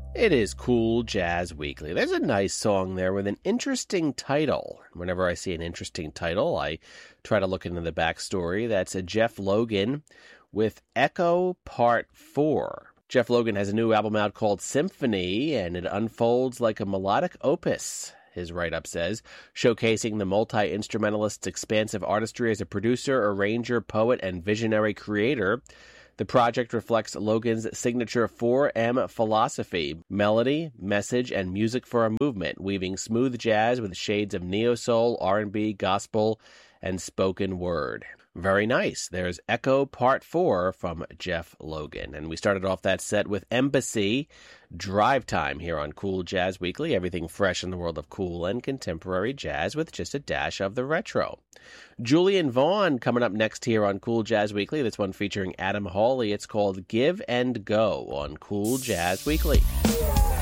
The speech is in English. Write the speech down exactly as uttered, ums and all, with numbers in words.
It is Cool Jazz Weekly. There's a nice song there with an interesting title. Whenever I see an interesting title, I try to look into the backstory. That's a Jeff Logan with Echo Part four. Jeff Logan has a new album out called Symphony, and it unfolds like a melodic opus, his write-up says, showcasing the multi-instrumentalist's expansive artistry as a producer, arranger, poet, and visionary creator. The project reflects Logan's signature four M philosophy: melody, message, and music for a movement, weaving smooth jazz with shades of neo-soul, R and B, gospel, and spoken word. Very nice. There's Echo Part four from Jeff Logan. And we started off that set with Embassy, Drive Time, here on Cool Jazz Weekly. Everything fresh in the world of cool and contemporary jazz with just a dash of the retro. Julian Vaughn coming up next here on Cool Jazz Weekly. This one featuring Adam Hawley. It's called Give and Go on Cool Jazz Weekly.